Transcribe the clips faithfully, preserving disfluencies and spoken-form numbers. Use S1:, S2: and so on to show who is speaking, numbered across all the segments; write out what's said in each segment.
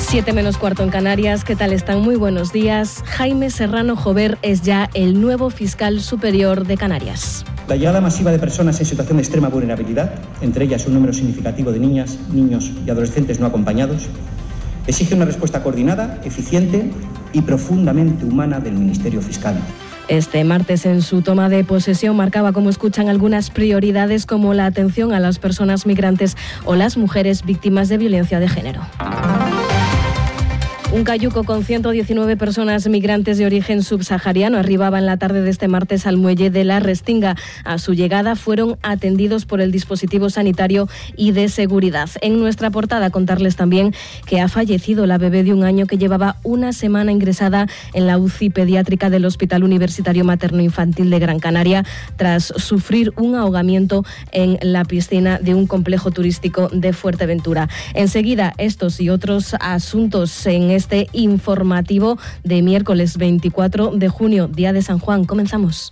S1: Siete menos cuarto en Canarias. ¿Qué tal están? Muy buenos días. Jaime Serrano Jover es ya el nuevo fiscal superior de Canarias.
S2: La llegada masiva de personas en situación de extrema vulnerabilidad, entre ellas un número significativo de niñas, niños y adolescentes no acompañados, exige una respuesta coordinada, eficiente y profundamente humana del Ministerio Fiscal.
S1: Este martes, en su toma de posesión, marcaba, como escuchan, algunas prioridades como la atención a las personas migrantes o las mujeres víctimas de violencia de género. Un cayuco con ciento diecinueve personas migrantes de origen subsahariano arribaba en la tarde de este martes al muelle de La Restinga. A su llegada fueron atendidos por el dispositivo sanitario y de seguridad. En nuestra portada contarles también que ha fallecido la bebé de un año que llevaba una semana ingresada en la U C I pediátrica del Hospital Universitario Materno Infantil de Gran Canaria tras sufrir un ahogamiento en la piscina de un complejo turístico de Fuerteventura. Enseguida, estos y otros asuntos en este informativo de miércoles veinticuatro de junio, día de San Juan. Comenzamos.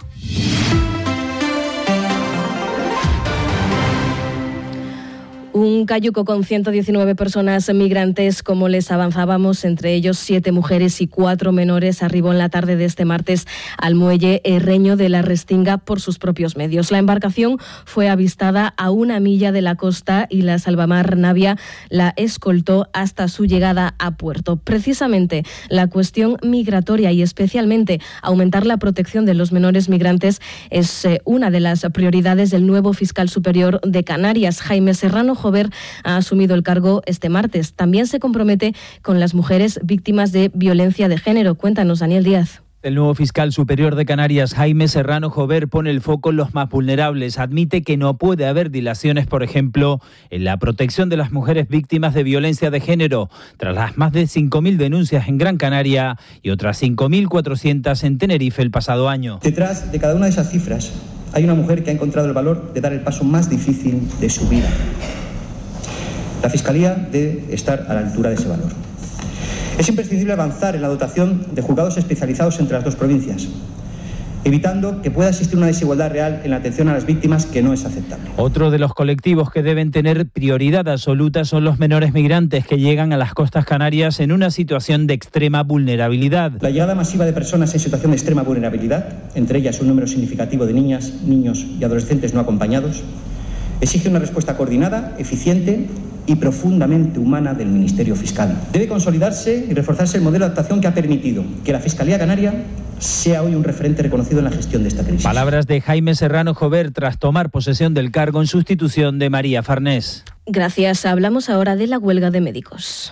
S1: Un cayuco con ciento diecinueve personas migrantes, como les avanzábamos, entre ellos siete mujeres y cuatro menores, arribó en la tarde de este martes al muelle herreño de La Restinga por sus propios medios. La embarcación fue avistada a una milla de la costa y la Salvamar Navia la escoltó hasta su llegada a puerto. Precisamente la cuestión migratoria y especialmente aumentar la protección de los menores migrantes es eh, una de las prioridades del nuevo fiscal superior de Canarias. Jaime Serrano Jover ha asumido el cargo este martes. También se compromete con las mujeres víctimas de violencia de género. Cuéntanos, Daniel Díaz.
S3: El nuevo fiscal superior de Canarias, Jaime Serrano Jover, pone el foco en los más vulnerables. Admite que no puede haber dilaciones, por ejemplo, en la protección de las mujeres víctimas de violencia de género, tras las más de cinco mil denuncias en Gran Canaria y otras cinco mil cuatrocientas en Tenerife el pasado año.
S2: Detrás de cada una de esas cifras hay una mujer que ha encontrado el valor de dar el paso más difícil de su vida. La Fiscalía debe estar a la altura de ese valor. Es imprescindible avanzar en la dotación de juzgados especializados entre las dos provincias, evitando que pueda existir una desigualdad real en la atención a las víctimas que no es aceptable.
S3: Otro de los colectivos que deben tener prioridad absoluta son los menores migrantes que llegan a las costas canarias en una situación de extrema vulnerabilidad.
S2: La llegada masiva de personas en situación de extrema vulnerabilidad, entre ellas un número significativo de niñas, niños y adolescentes no acompañados, exige una respuesta coordinada, eficiente y profundamente humana del Ministerio Fiscal. Debe consolidarse y reforzarse el modelo de actuación que ha permitido que la Fiscalía Canaria sea hoy un referente reconocido en la gestión de esta crisis.
S3: Palabras de Jaime Serrano Jover tras tomar posesión del cargo en sustitución de María Farnés.
S1: Gracias. Hablamos ahora de la huelga de médicos.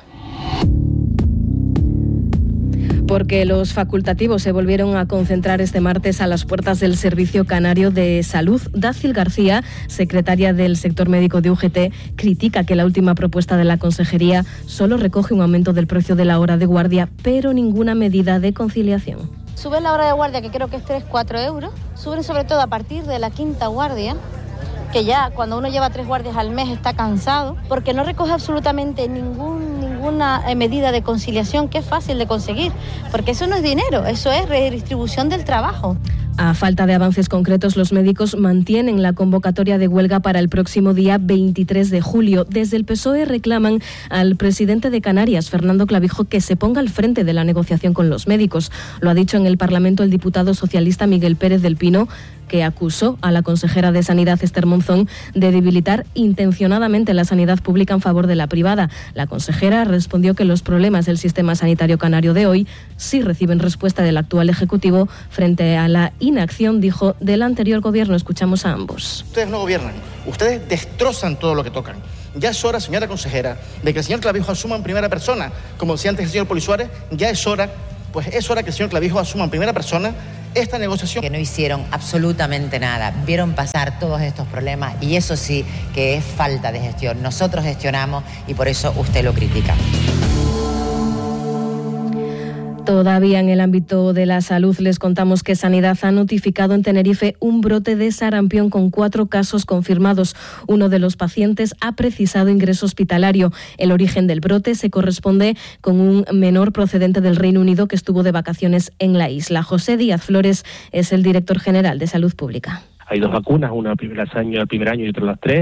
S1: Porque los facultativos se volvieron a concentrar este martes a las puertas del Servicio Canario de Salud. Dácil García, secretaria del sector médico de U G T, critica que la última propuesta de la Consejería solo recoge un aumento del precio de la hora de guardia, pero ninguna medida de conciliación.
S4: Suben la hora de guardia, que creo que es tres, cuatro euros. Suben sobre todo a partir de la quinta guardia, que ya cuando uno lleva tres guardias al mes está cansado, porque no recoge absolutamente ningún, ninguna medida de conciliación, que es fácil de conseguir, porque eso no es dinero, eso es redistribución del trabajo.
S1: A falta de avances concretos, los médicos mantienen la convocatoria de huelga para el próximo día veintitrés de julio. Desde el P S O E reclaman al presidente de Canarias, Fernando Clavijo, que se ponga al frente de la negociación con los médicos. Lo ha dicho en el Parlamento el diputado socialista Miguel Pérez del Pino, que acusó a la consejera de Sanidad, Esther Monzón, de debilitar intencionadamente la sanidad pública en favor de la privada. La consejera respondió que los problemas del sistema sanitario canario de hoy sí reciben respuesta del actual Ejecutivo frente a la inacción, dijo, del anterior gobierno. Escuchamos a ambos.
S5: Ustedes no gobiernan, ustedes destrozan todo lo que tocan. Ya es hora, señora consejera, de que el señor Clavijo asuma en primera persona, como decía antes el señor Poli Suárez, ya es hora, pues es hora que el señor Clavijo asuma en primera persona esta negociación.
S6: Que no hicieron absolutamente nada, vieron pasar todos estos problemas y eso sí que es falta de gestión. Nosotros gestionamos y por eso usted lo critica.
S1: Todavía en el ámbito de la salud les contamos que Sanidad ha notificado en Tenerife un brote de sarampión con cuatro casos confirmados. Uno de los pacientes ha precisado ingreso hospitalario. El origen del brote se corresponde con un menor procedente del Reino Unido que estuvo de vacaciones en la isla. José Díaz Flores es el director general de Salud Pública.
S7: Hay dos vacunas, una al primer año, al primer año y otra a las tres.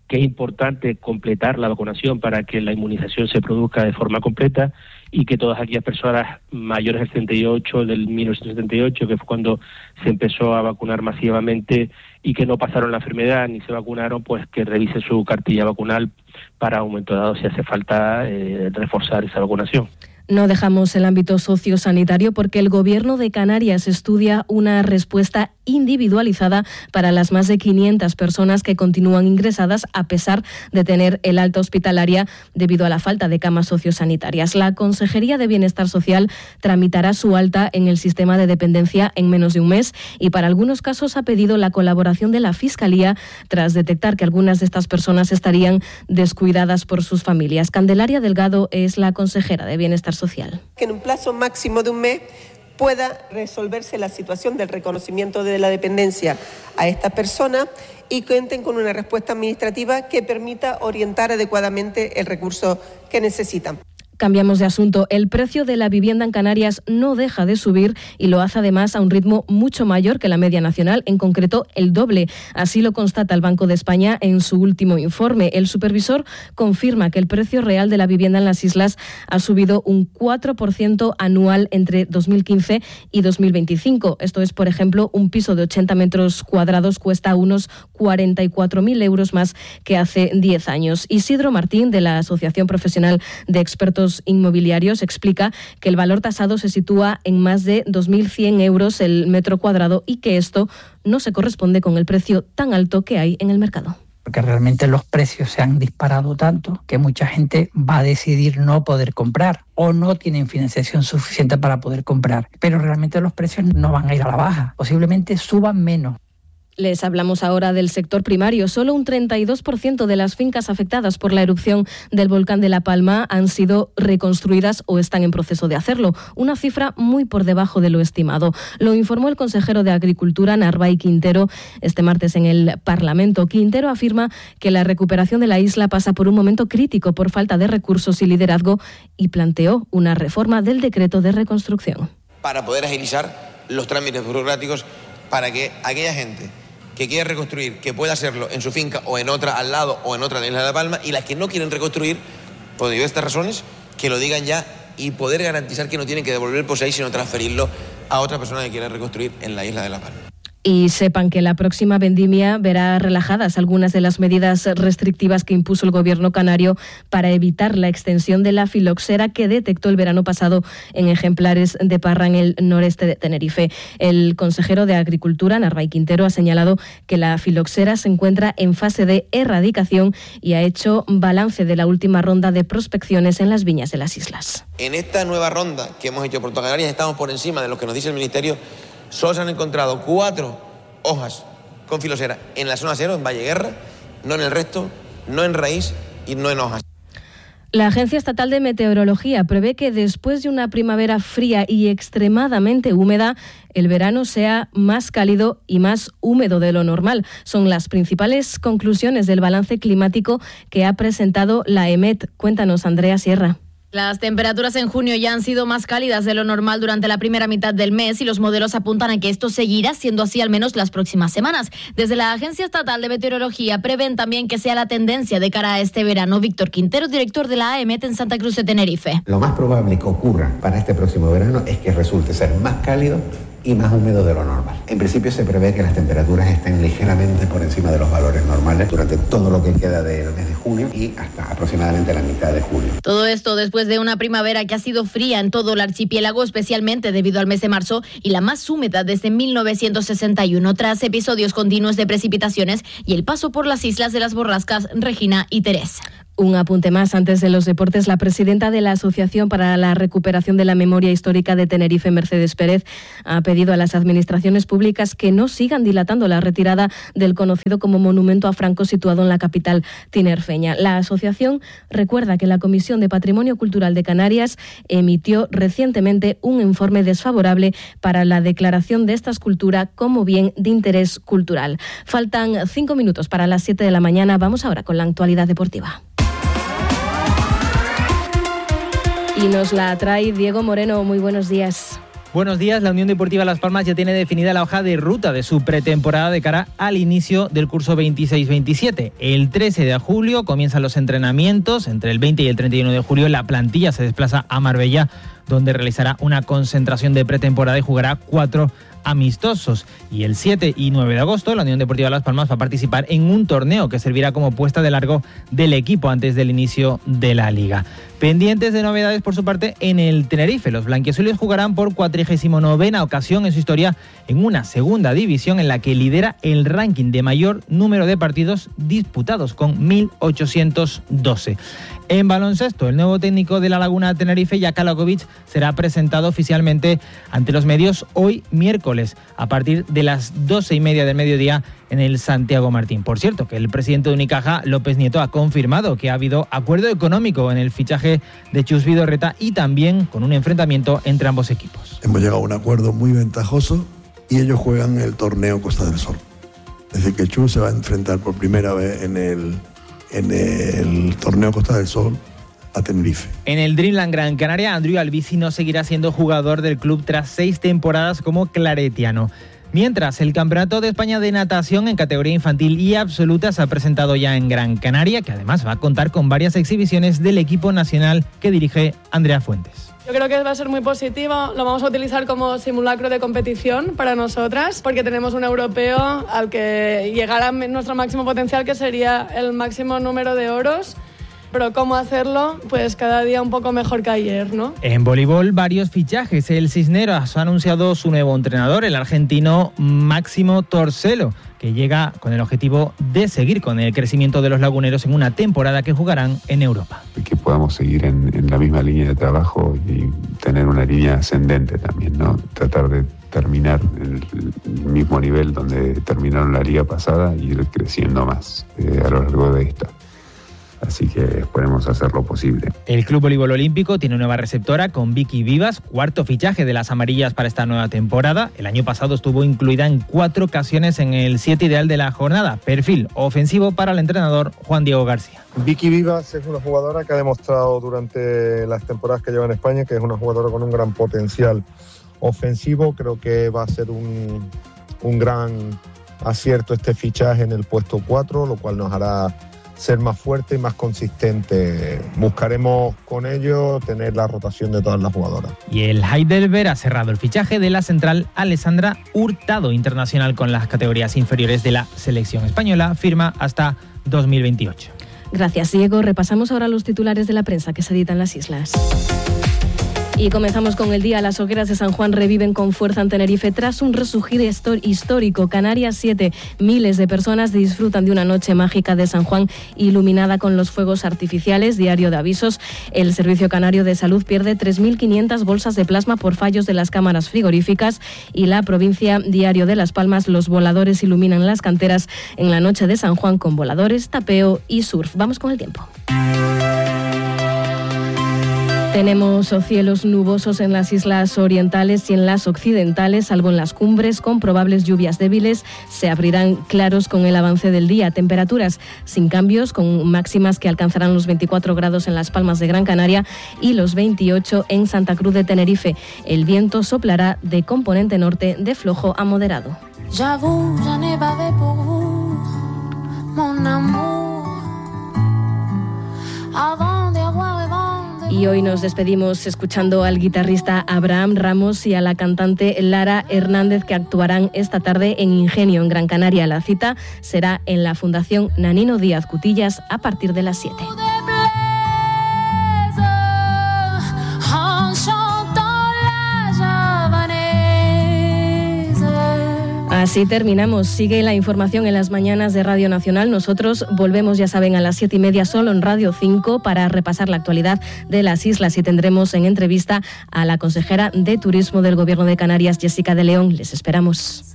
S7: que es importante completar la vacunación para que la inmunización se produzca de forma completa y que todas aquellas personas mayores del setenta y ocho, del mil novecientos setenta y ocho, que fue cuando se empezó a vacunar masivamente y que no pasaron la enfermedad ni se vacunaron, pues que revisen su cartilla vacunal para un momento dado si hace falta eh, reforzar esa vacunación.
S1: No dejamos el ámbito sociosanitario porque el Gobierno de Canarias estudia una respuesta individualizada para las más de quinientas personas que continúan ingresadas a pesar de tener el alta hospitalaria debido a la falta de camas sociosanitarias. La Consejería de Bienestar Social tramitará su alta en el sistema de dependencia en menos de un mes y para algunos casos ha pedido la colaboración de la Fiscalía tras detectar que algunas de estas personas estarían descuidadas por sus familias. Candelaria Delgado es la consejera de Bienestar Social.
S8: Que en un plazo máximo de un mes pueda resolverse la situación del reconocimiento de la dependencia a esta persona y cuenten con una respuesta administrativa que permita orientar adecuadamente el recurso que necesitan.
S1: Cambiamos de asunto. El precio de la vivienda en Canarias no deja de subir y lo hace además a un ritmo mucho mayor que la media nacional, en concreto el doble. Así lo constata el Banco de España en su último informe. El supervisor confirma que el precio real de la vivienda en las islas ha subido un cuatro por ciento anual entre dos mil quince y dos mil veinticinco. Esto es, por ejemplo, un piso de ochenta metros cuadrados cuesta unos cuarenta y cuatro mil euros más que hace diez años. Isidro Martín, de la Asociación Profesional de Expertos Inmobiliarios, explica que el valor tasado se sitúa en más de dos mil cien euros el metro cuadrado y que esto no se corresponde con el precio tan alto que hay en el mercado.
S9: Porque realmente los precios se han disparado tanto que mucha gente va a decidir no poder comprar o no tienen financiación suficiente para poder comprar. Pero realmente los precios no van a ir a la baja, posiblemente suban menos.
S1: Les hablamos ahora del sector primario. Solo un treinta y dos por ciento de las fincas afectadas por la erupción del volcán de La Palma han sido reconstruidas o están en proceso de hacerlo, una cifra muy por debajo de lo estimado. Lo informó el consejero de Agricultura, Narvay Quintero, este martes en el Parlamento. Quintero afirma que la recuperación de la isla pasa por un momento crítico por falta de recursos y liderazgo y planteó una reforma del decreto de reconstrucción.
S10: Para poder agilizar los trámites burocráticos para que aquella gente que quiere reconstruir, que pueda hacerlo en su finca o en otra al lado o en otra de la isla de La Palma, y las que no quieren reconstruir, por diversas razones, que lo digan ya y poder garantizar que no tienen que devolver el POSEI, sino transferirlo a otra persona que quiera reconstruir en la isla de La Palma.
S1: Y sepan que la próxima vendimia verá relajadas algunas de las medidas restrictivas que impuso el gobierno canario para evitar la extensión de la filoxera que detectó el verano pasado en ejemplares de parra en el noreste de Tenerife. El consejero de Agricultura, Narvay Quintero, ha señalado que la filoxera se encuentra en fase de erradicación y ha hecho balance de la última ronda de prospecciones en las viñas de las islas.
S10: En esta nueva ronda que hemos hecho por toda Canarias estamos por encima de lo que nos dice el Ministerio. Solo se han encontrado cuatro hojas con filoxera en la zona cero, en Valle Guerra, no en el resto, no en raíz y no en hojas.
S1: La Agencia Estatal de Meteorología prevé que después de una primavera fría y extremadamente húmeda, el verano sea más cálido y más húmedo de lo normal. Son las principales conclusiones del balance climático que ha presentado la E M E T. Cuéntanos, Andrea Sierra.
S11: Las temperaturas en junio ya han sido más cálidas de lo normal durante la primera mitad del mes y los modelos apuntan a que esto seguirá siendo así al menos las próximas semanas. Desde la Agencia Estatal de Meteorología prevén también que sea la tendencia de cara a este verano. Víctor Quintero, director de la A E M E T en Santa Cruz de Tenerife.
S12: Lo más probable que ocurra para este próximo verano es que resulte ser más cálido y más húmedo de lo normal. En principio se prevé que las temperaturas estén ligeramente por encima de los valores normales durante todo lo que queda del mes de junio y hasta aproximadamente la mitad de julio.
S11: Todo esto después de una primavera que ha sido fría en todo el archipiélago, especialmente debido al mes de marzo, y la más húmeda desde mil novecientos sesenta y uno, tras episodios continuos de precipitaciones y el paso por las islas de las Borrascas Regina y Teresa.
S1: Un apunte más antes de los deportes. La presidenta de la Asociación para la Recuperación de la Memoria Histórica de Tenerife, Mercedes Pérez, ha pedido a las administraciones públicas que no sigan dilatando la retirada del conocido como Monumento a Franco situado en la capital tinerfeña. La asociación recuerda que la Comisión de Patrimonio Cultural de Canarias emitió recientemente un informe desfavorable para la declaración de esta escultura como bien de interés cultural. Faltan cinco minutos para las siete de la mañana. Vamos ahora con la actualidad deportiva. Y nos la trae Diego Moreno. Muy buenos días.
S13: Buenos días. La Unión Deportiva Las Palmas ya tiene definida la hoja de ruta de su pretemporada de cara al inicio del curso veintiséis veintisiete. El trece de julio comienzan los entrenamientos. Entre el veinte y el treinta y uno de julio la plantilla se desplaza a Marbella, donde realizará una concentración de pretemporada y jugará cuatro amistosos. Y el siete y nueve de agosto la Unión Deportiva Las Palmas va a participar en un torneo que servirá como puesta de largo del equipo antes del inicio de la liga. Pendientes de novedades por su parte en el Tenerife. Los blanquiazules jugarán por cuatrigésima novena ocasión en su historia en una segunda división en la que lidera el ranking de mayor número de partidos disputados con mil ochocientos doce. En baloncesto, el nuevo técnico de La Laguna Tenerife, Jaka Lakovic, será presentado oficialmente ante los medios hoy miércoles a partir de las doce y media del mediodía en el Santiago Martín. Por cierto, que el presidente de Unicaja, López Nieto, ha confirmado que ha habido acuerdo económico en el fichaje de Chus Vidorreta y también con un enfrentamiento entre ambos equipos.
S14: Hemos llegado a un acuerdo muy ventajoso y ellos juegan el torneo Costa del Sol. Es decir, que Chus se va a enfrentar por primera vez en el, en el torneo Costa del Sol a Tenerife.
S13: En el Dreamland Gran Canaria, Andrew Albici no seguirá siendo jugador del club tras seis temporadas como claretiano. Mientras, el Campeonato de España de Natación en categoría infantil y absoluta se ha presentado ya en Gran Canaria, que además va a contar con varias exhibiciones del equipo nacional que dirige Andrea Fuentes.
S15: Yo creo que va a ser muy positivo, lo vamos a utilizar como simulacro de competición para nosotras, porque tenemos un europeo al que llegará nuestro máximo potencial, que sería el máximo número de oros. Pero cómo hacerlo, pues cada día un poco mejor que ayer, ¿no?
S13: En voleibol, varios fichajes. El Cisneros ha anunciado su nuevo entrenador, el argentino Máximo Torcelo, que llega con el objetivo de seguir con el crecimiento de los laguneros en una temporada que jugarán en Europa.
S16: Que podamos seguir en, en la misma línea de trabajo y tener una línea ascendente también, ¿no? Tratar de terminar en el mismo nivel donde terminaron la liga pasada y ir creciendo más eh, a lo largo de esta. Así que esperemos hacer lo posible.
S13: El Club Voleibol Olímpico tiene nueva receptora con Vicky Vivas, cuarto fichaje de las amarillas para esta nueva temporada. El año pasado estuvo incluida en cuatro ocasiones en el siete ideal de la jornada. Perfil ofensivo para el entrenador Juan Diego García.
S17: Vicky Vivas es una jugadora que ha demostrado durante las temporadas que lleva en España que es una jugadora con un gran potencial ofensivo. Creo que va a ser un, un gran acierto este fichaje en el puesto cuatro, lo cual nos hará ser más fuerte y más consistente. Buscaremos con ello tener la rotación de todas las jugadoras.
S13: Y el Heidelberg ha cerrado el fichaje de la central Alessandra Hurtado, internacional con las categorías inferiores de la selección española, firma hasta dos mil veintiocho.
S1: Gracias, Diego. Repasamos ahora los titulares de la prensa que se editan en las islas. Y comenzamos con el día. Las hogueras de San Juan reviven con fuerza en Tenerife tras un resurgir histórico. Canarias siete. Miles de personas disfrutan de una noche mágica de San Juan iluminada con los fuegos artificiales. Diario de avisos. El Servicio Canario de Salud pierde tres mil quinientas bolsas de plasma por fallos de las cámaras frigoríficas. Y la provincia. Diario de Las Palmas. Los voladores iluminan las canteras en la noche de San Juan con voladores, tapeo y surf. Vamos con el tiempo. Tenemos cielos nubosos en las islas orientales y en las occidentales, salvo en las cumbres, con probables lluvias débiles. Se abrirán claros con el avance del día. Temperaturas sin cambios, con máximas que alcanzarán los veinticuatro grados en Las Palmas de Gran Canaria y los veintiocho en Santa Cruz de Tenerife. El viento soplará de componente norte de flojo a moderado. J'avoue, j'en ai bavé pour vous, mon amour. Avant de avoir Y hoy nos despedimos escuchando al guitarrista Abraham Ramos y a la cantante Lara Hernández, que actuarán esta tarde en Ingenio, en Gran Canaria. La cita será en la Fundación Nanino Díaz Cutillas a partir de las siete. Así terminamos. Sigue la información en las mañanas de Radio Nacional. Nosotros volvemos, ya saben, a las siete y media solo en Radio cinco para repasar la actualidad de las islas y tendremos en entrevista a la consejera de Turismo del Gobierno de Canarias, Jessica de León. Les esperamos.